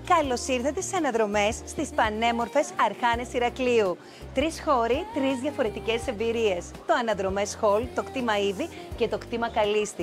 Καλώς ήρθατε στις αναδρομές στις πανέμορφες Αρχάνες Ηρακλείου. 3 χώροι, 3 διαφορετικές εμπειρίες. Το Αναδρομές Hall, το κτήμα Ήδη και το κτήμα Καλίστη.